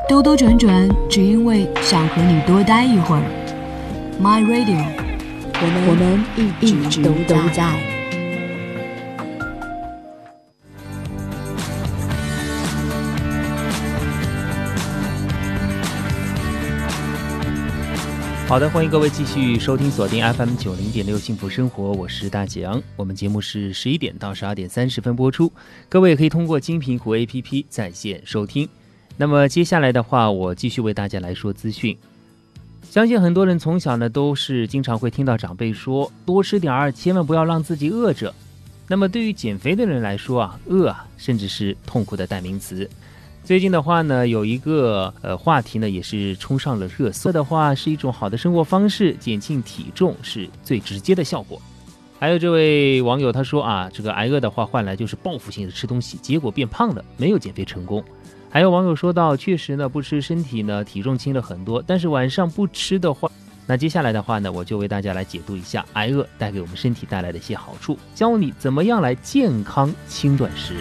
兜兜转转，只因为想和你多待一会儿。My Radio， 我们一直都在。 好的，欢迎各位继续收听锁定 FM90.6 幸福生活，我是大姐昂。我们节目是11点到12点30分播出，各位也可以通过金苹果 APP 在线收听。那么接下来的话，我继续为大家来说资讯。相信很多人从小呢都是经常会听到长辈说多吃点儿，千万不要让自己饿着。那么对于减肥的人来说啊，饿甚至是痛苦的代名词。最近的话呢，有一个话题呢也是冲上了热搜的话，是一种好的生活方式，减轻体重是最直接的效果。还有这位网友他说啊，这个挨饿的话换来就是报复性的吃东西，结果变胖了，没有减肥成功。还有网友说到，确实呢不吃身体呢体重轻了很多，但是晚上不吃的话，那接下来的话呢，我就为大家来解读一下挨饿带给我们身体带来的一些好处，教你怎么样来健康轻断食。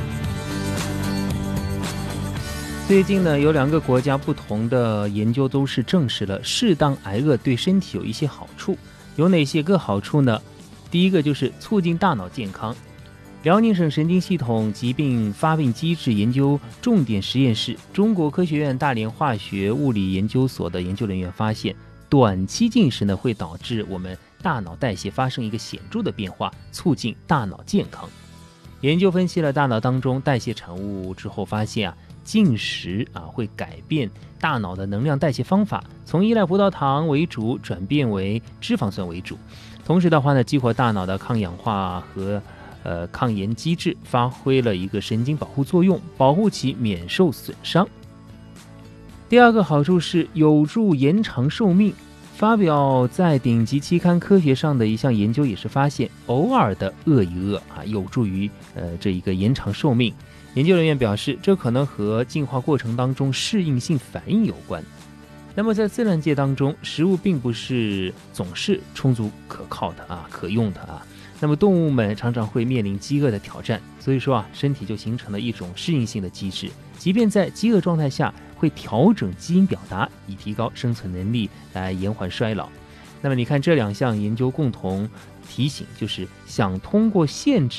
最近呢，有2个国家不同的研究都是证实了适当挨饿对身体有一些好处。有哪些个好处呢？第一个就是促进大脑健康。辽宁省神经系统疾病发病机制研究重点实验室中国科学院大连化学物理研究所的研究人员发现，短期进食呢会导致我们大脑代谢发生一个显著的变化，促进大脑健康。研究分析了大脑当中代谢产物之后发现进食会改变大脑的能量代谢方法，从依赖葡萄糖为主转变为脂肪酸为主。同时的话呢，激活大脑的抗氧化和抗炎机制，发挥了一个神经保护作用，保护其免受损伤。第二个好处是有助延长寿命。发表在顶级期刊科学上的一项研究也是发现，偶尔的饿一饿有助于这一个延长寿命。研究人员表示，这可能和进化过程当中适应性反应有关。那么在自然界当中，食物并不是总是充足可靠的可用的那么动物们常常会面临饥饿的挑战，所以说身体就形成了一种适应性的机制，即便在饥饿状态下会调整基因表达，以提高生存能力，来延缓衰老。那么你看这2项研究共同提醒，就是想通过限制